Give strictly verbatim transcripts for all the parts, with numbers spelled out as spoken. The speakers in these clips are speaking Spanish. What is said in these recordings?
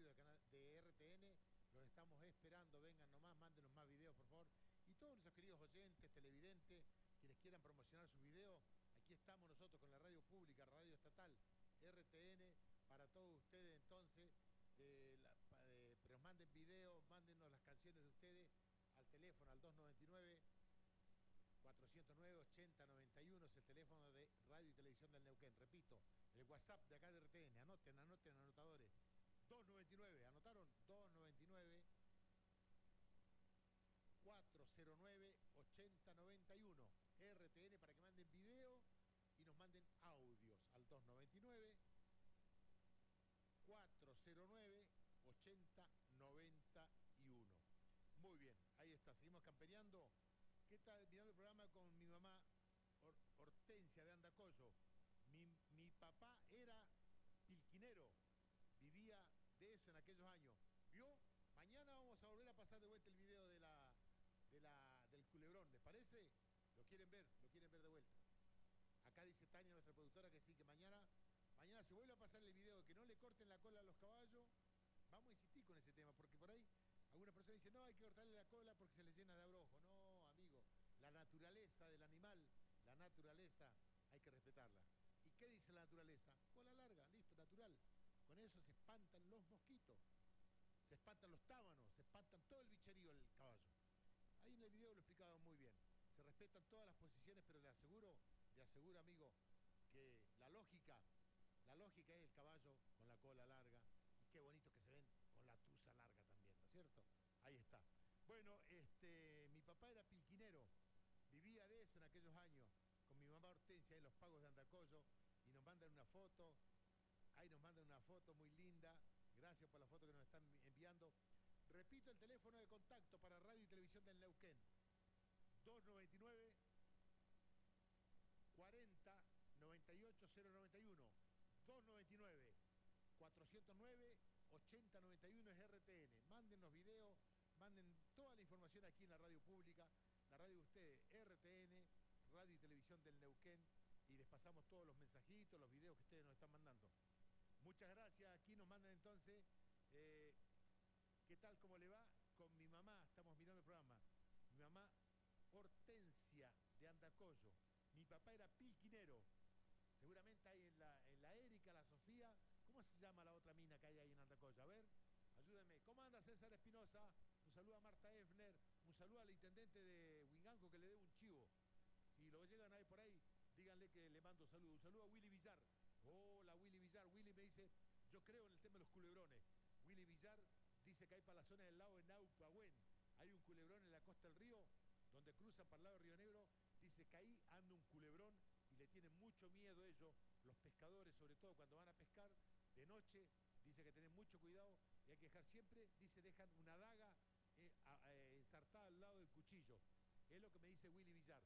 de, canal, de R T N. Los estamos esperando, vengan nomás, mándenos más videos, por favor. Y todos nuestros queridos oyentes, televidentes, quienes quieran promocionar sus videos, aquí estamos nosotros con la radio pública, radio estatal, R T N, para todos ustedes entonces. De la, de, pero manden videos, mándenos las canciones de ustedes al teléfono, al dos noventa y nueve, cuatrocientos nueve, ochenta noventa y uno, es el teléfono de Radio y Televisión del Neuquén. Repito, el WhatsApp de acá de R T N, anoten, anoten, anotadores. dos noventa y nueve, ¿anotaron? dos noventa y nueve, cuatrocientos nueve, ochenta noventa y uno. R T N para que manden video y nos manden audios al dos noventa y nueve, cuatrocientos nueve, ochenta noventa y uno. Muy bien, ahí está, seguimos campeando. ¿Qué tal? Mirando el programa con mi mamá Hor Hortensia de Andacollo. Mi, mi papá era pilquinero, vivía de eso en aquellos años. ¿Vio? Mañana vamos a volver a pasar de vuelta el video de la, de la, del culebrón, ¿les parece? ¿Lo quieren ver? ¿Lo quieren ver de vuelta? Acá dice Tania, nuestra productora, que sí, que mañana, mañana se vuelve a pasar el video, que no le corten la cola a los caballos. Vamos a insistir con ese tema, porque por ahí alguna persona dice, no, hay que cortarle la cola porque se le llena de abrojo. No, amigo, la naturaleza del animal, la naturaleza, hay que respetarla. ¿Y qué dice la naturaleza? Cola larga, listo, natural. Con eso se espantan los mosquitos, se espantan los tábanos, se espantan todo el bicherío del caballo. Ahí en el video lo explicaba muy bien. Se respetan todas las posiciones, pero le aseguro, le aseguro, amigo, que la lógica, la lógica es el caballo con la cola larga. Y qué bonito que se ven con la tusa larga también, ¿no es cierto? Ahí está. Bueno, este, mi papá era pilquinero, vivía de eso en aquellos años, con mi mamá Hortensia en los pagos de Andacollo, y nos mandan una foto, ahí nos mandan una foto muy linda, gracias por la foto que nos están enviando. Repito el teléfono de contacto para Radio y Televisión del Neuquén, dos noventa y nueve, cuarenta, noventa y ocho, cero noventa y uno, dos noventa y nueve, cuatrocientos nueve, ochenta noventa y uno es R T N. Mándennos videos, manden toda la información aquí en la radio pública, la radio de ustedes, R T N, Radio y Televisión del Neuquén, y les pasamos todos los mensajitos, los videos que ustedes nos están mandando. Muchas gracias. Aquí nos mandan entonces, eh, ¿qué tal, cómo le va? Con mi mamá, estamos mirando el programa. Mi mamá Hortensia de Andacollo. Mi papá era pilquinero. Seguramente hay en la, en la Erika, la Sofía. ¿Cómo se llama la otra mina que hay ahí en Andacollo? A ver, ayúdenme. ¿Cómo anda César Espinosa? Un saludo a Marta Efner. Un saludo al intendente de Huinganco que le dé un chivo. Si lo llegan ahí por ahí, díganle que le mando saludos. Un saludo a Willy Villar. Hola, Willy Villar. Willy me dice, yo creo en el tema de los culebrones. Willy Villar dice que hay para la zona del lago de Naupahuén. Hay un culebrón en la costa del río, donde cruzan para el lado de Río Negro. Dice que ahí anda un culebrón y le tienen mucho miedo ellos, los pescadores, sobre todo cuando van a pescar de noche. Dice que tienen mucho cuidado y hay que dejar siempre, dice, dejan una daga eh, a, eh, ensartada al lado del cuchillo. Es lo que me dice Willy Villar.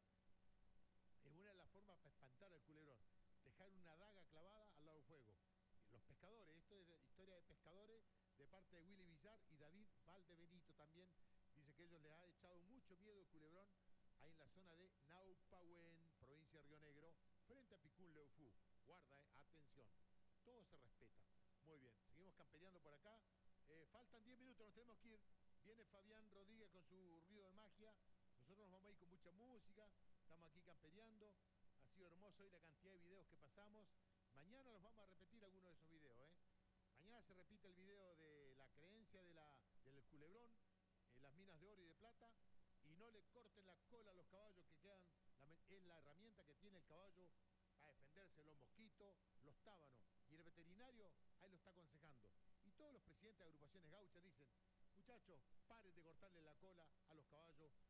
Es una de las formas para espantar al culebrón, dejar una daga clavada al lado del fuego. Los pescadores, esto es de, historia de pescadores de parte de Willy Villar y David Valdebenito también. Dice que ellos les ha echado mucho miedo el culebrón ahí en la zona de Naupahuén, provincia de Río Negro, frente a Picún Leufú. Guarda, eh, atención, todo se respeta. Muy bien, seguimos campeando por acá. Eh, faltan diez minutos, nos tenemos que ir. Viene Fabián Rodríguez con su ruido de magia. Nosotros nos vamos a ir con mucha música. Estamos aquí campeando. Ha sido hermoso hoy la cantidad de videos que pasamos. Mañana los vamos a repetir algunos de esos videos, ¿eh? Mañana se repite el video de la creencia de la, del culebrón, en las minas de oro y de plata. Y no le corten la cola a los caballos que quedan, la, es la herramienta que tiene el caballo para defenderse de los mosquitos, los tábanos. Y el veterinario ahí lo está aconsejando. Y todos los presidentes de agrupaciones gauchas dicen, muchachos, paren de cortarle la cola a los caballos